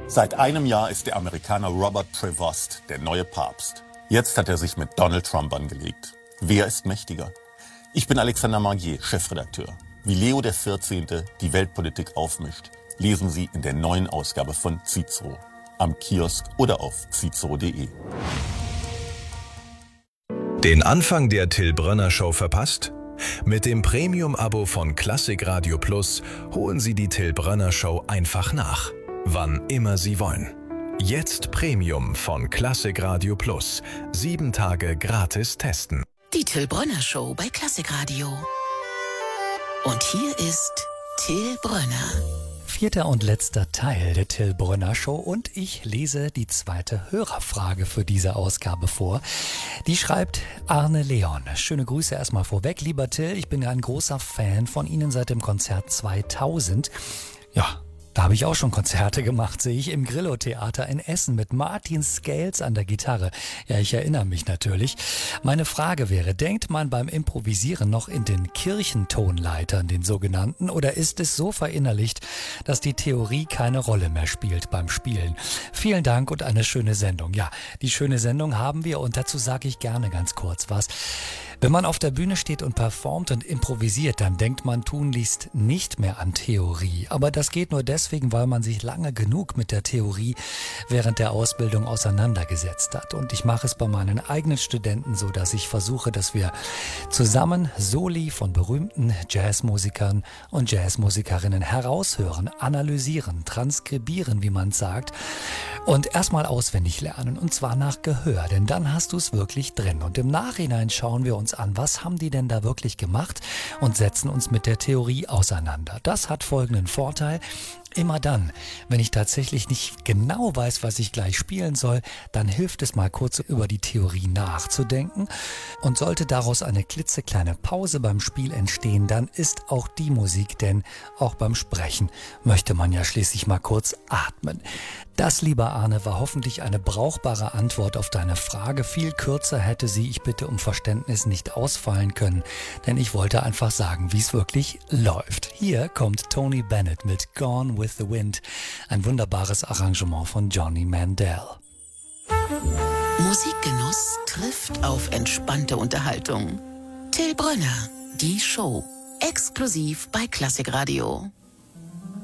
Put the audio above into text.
Seit einem Jahr ist der Amerikaner Robert Prevost der neue Papst. Jetzt hat er sich mit Donald Trump angelegt. Wer ist mächtiger? Ich bin Alexander Margier, Chefredakteur. Wie Leo XIV. Die Weltpolitik aufmischt, lesen Sie in der neuen Ausgabe von Cicero. Am Kiosk oder auf cicero.de. Den Anfang der Till Brönner Show verpasst? Mit dem Premium-Abo von Klassik Radio Plus holen Sie die Till Brönner Show einfach nach. Wann immer Sie wollen. Jetzt Premium von Klassik Radio Plus. 7 Tage gratis testen. Die Till Brönner Show bei Klassik Radio. Und hier ist Till Brönner. 4. und letzter Teil der Till Brönner Show und ich lese die zweite Hörerfrage für diese Ausgabe vor. Die schreibt Arne Leon. Schöne Grüße erstmal vorweg. Lieber Till, ich bin ja ein großer Fan von Ihnen seit dem Konzert 2000. Ja, da habe ich auch schon Konzerte gemacht, sehe ich, im Grillo-Theater in Essen mit Martin Scales an der Gitarre. Ja, ich erinnere mich natürlich. Meine Frage wäre, denkt man beim Improvisieren noch in den Kirchentonleitern, den sogenannten, oder ist es so verinnerlicht, dass die Theorie keine Rolle mehr spielt beim Spielen? Vielen Dank und eine schöne Sendung. Ja, die schöne Sendung haben wir und dazu sage ich gerne ganz kurz was. Wenn man auf der Bühne steht und performt und improvisiert, dann denkt man tunlichst nicht mehr an Theorie. Aber das geht nur deswegen, weil man sich lange genug mit der Theorie während der Ausbildung auseinandergesetzt hat. Und ich mache es bei meinen eigenen Studenten so, dass ich versuche, dass wir zusammen Soli von berühmten Jazzmusikern und Jazzmusikerinnen heraushören, analysieren, transkribieren, wie man sagt, und erstmal auswendig lernen. Und zwar nach Gehör, denn dann hast du es wirklich drin. Und im Nachhinein schauen wir uns an, was haben die denn da wirklich gemacht und setzen uns mit der Theorie auseinander. Das hat folgenden Vorteil. Immer dann, wenn ich tatsächlich nicht genau weiß, was ich gleich spielen soll, dann hilft es mal kurz über die Theorie nachzudenken. Und sollte daraus eine klitzekleine Pause beim Spiel entstehen, dann ist auch die Musik, denn auch beim Sprechen möchte man ja schließlich mal kurz atmen. Das, lieber Arne, war hoffentlich eine brauchbare Antwort auf deine Frage. Viel kürzer hätte sie, ich bitte um Verständnis, nicht ausfallen können, denn ich wollte einfach sagen, wie es wirklich läuft. Hier kommt Tony Bennett mit Gone with the Wind, ein wunderbares Arrangement von Johnny Mandel. Musikgenuss trifft auf entspannte Unterhaltung. Till Brönner, die Show, exklusiv bei Klassik Radio.